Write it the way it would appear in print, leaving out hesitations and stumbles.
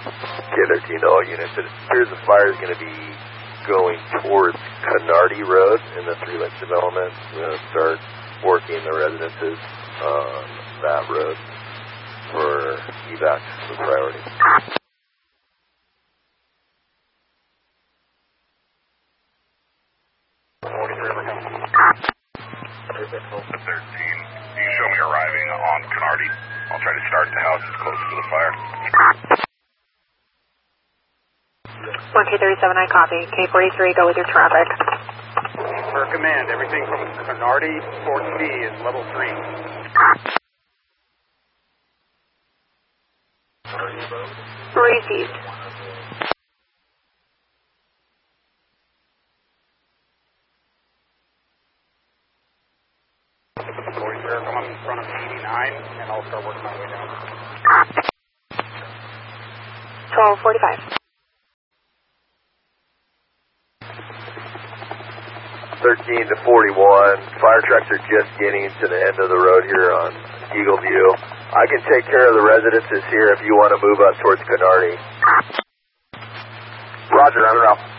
K13 to all units. It appears the fire is going to be going towards Canardi Road in the Three Lakes development. We're going to start working the residences on that road for evac for priority. Can you show me arriving on Canardi? I'll try to start the house as close to the fire. 1K37, I copy. K43, go with your traffic. For command, everything from Canardi, Fort C is level 3. Received. Come up in front of 89, and I'll start working my way down. 1245. 13 to 41. Fire trucks are just getting to the end of the road here on Eagle View. I can take care of the residences here if you want to move up towards Canardi. Roger, on route.